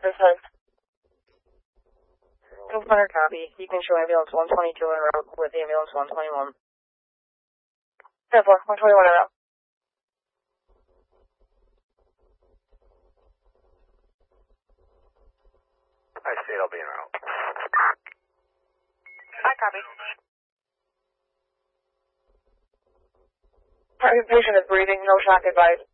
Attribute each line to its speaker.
Speaker 1: this is. 200 copy. You can show ambulance 122 en route with the ambulance 121. 10-4, 121 en route.
Speaker 2: I see it'll be en route.
Speaker 1: I copy. Patient is breathing, no shock advised.